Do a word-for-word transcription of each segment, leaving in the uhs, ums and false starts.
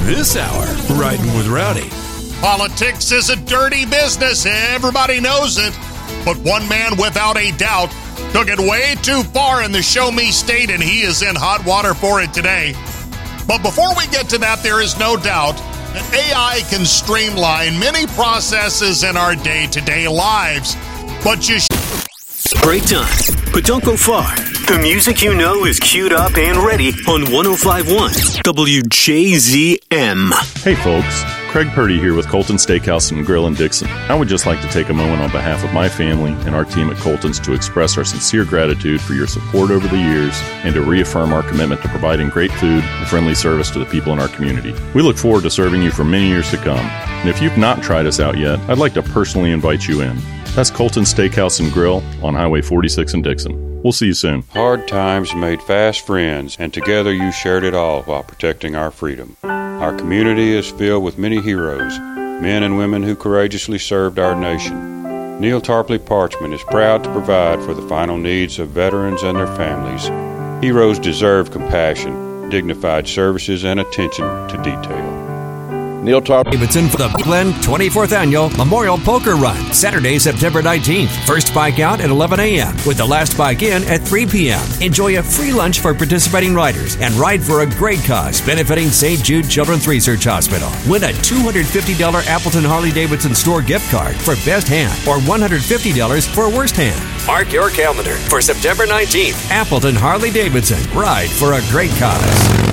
This hour, Riding with Rowdy. Politics is a dirty business. Everybody knows it. But one man, without a doubt, took it way too far in the Show Me State, and he is in hot water for it today. But before we get to that, there is no doubt that A I can streamline many processes in our day-to-day lives. But you sh- Break time, but don't go far. The music you know is queued up and ready on one oh five point one W J Z M. Hey folks, Craig Purdy here with Colton Steakhouse and Grill in Dixon. I would just like to take a moment on behalf of my family and our team at Colton's to express our sincere gratitude for your support over the years and to reaffirm our commitment to providing great food and friendly service to the people in our community. We look forward to serving you for many years to come. And if you've not tried us out yet, I'd like to personally invite you in. That's Colton's Steakhouse and Grill on Highway forty-six in Dixon. We'll see you soon. Hard times made fast friends, and together you shared it all while protecting our freedom. Our community is filled with many heroes, men and women who courageously served our nation. Neil Tarpley Parchman is proud to provide for the final needs of veterans and their families. Heroes deserve compassion, dignified services, and attention to detail. Neil Tarpley Davidson for the Glen twenty-fourth Annual Memorial Poker Run, Saturday, September nineteenth. First bike out at eleven a.m. with the last bike in at three p.m. Enjoy a free lunch for participating riders and ride for a great cause benefiting Saint Jude Children's Research Hospital. Win a two hundred fifty dollars Appleton Harley-Davidson store gift card for best hand or one hundred fifty dollars for worst hand. Mark your calendar for September nineteenth. Appleton Harley-Davidson. Ride for a great cause.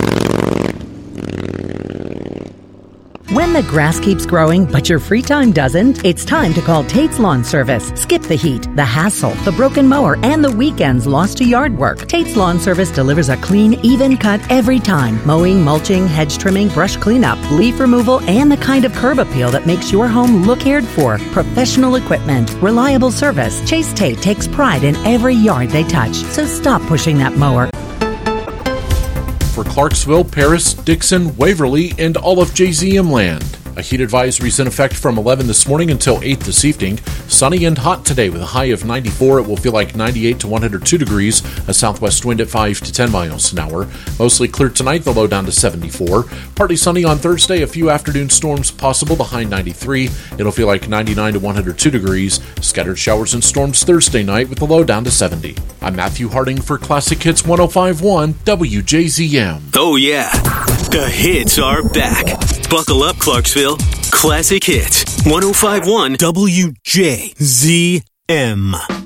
When the grass keeps growing, but your free time doesn't, it's time to call Tate's Lawn Service. Skip the heat, the hassle, the broken mower, and the weekends lost to yard work. Tate's Lawn Service delivers a clean, even cut every time. Mowing, mulching, hedge trimming, brush cleanup, leaf removal, and the kind of curb appeal that makes your home look cared for. Professional equipment, reliable service. Chase Tate takes pride in every yard they touch. So stop pushing that mower. For Clarksville, Paris, Dixon, Waverly, and all of J Z M land. A heat advisory is in effect from eleven this morning until eight this evening. Sunny and hot today with a high of ninety-four. It will feel like ninety-eight to one hundred two degrees. A southwest wind at five to ten miles an hour. Mostly clear tonight, the low down to seventy-four. Partly sunny on Thursday. A few afternoon storms possible, the high ninety-three. It'll feel like ninety-nine to one hundred two degrees. Scattered showers and storms Thursday night with the low down to seventy. I'm Matthew Harding for Classic Hits one oh five point one W J Z M. Oh yeah, the hits are back. Buckle up, Clarksville. Classic Hits one oh five point one W J Z M.